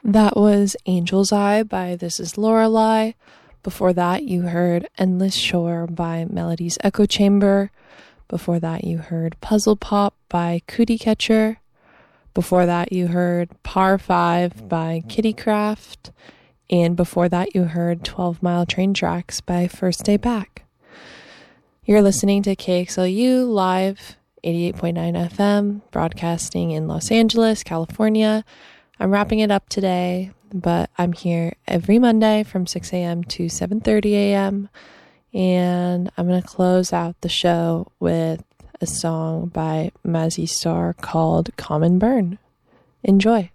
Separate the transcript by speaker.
Speaker 1: That was Angel's Eye by This Is Lorelei. Before that, you heard Endless Shore by Melody's Echo Chamber. Before that, you heard Puzzle Pop by Cootie Catcher. Before that, you heard Par 5 by Kittycraft. And before that, you heard 12 Mile Train Tracks by First Day Back. You're listening to KXLU Live 88.9 FM, broadcasting in Los Angeles, California. I'm wrapping it up today, but I'm here every Monday from 6 a.m. to 7:30 a.m. And I'm going to close out the show with a song by Mazzy Star called Common Burn. Enjoy.